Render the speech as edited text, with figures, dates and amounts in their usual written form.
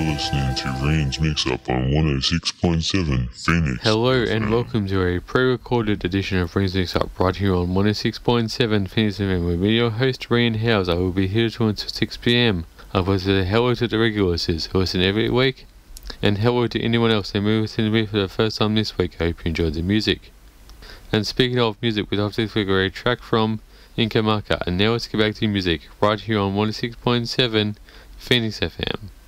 listening to Rain's Mix Up on 106.7 Phoenix. Hello and welcome to a pre-recorded edition of Rain's Mix Up right here on 106.7 Phoenix FM with me, your host Ryan Howes. I will be here until 6 PM. I've said hello to the regulars who listen every week, and hello to anyone else who moved to me for the first time this week. I hope you enjoyed the music. And speaking of music, we'd have to figure a track from Inca Maka, and now let's get back to music right here on 106.7 Phoenix FM.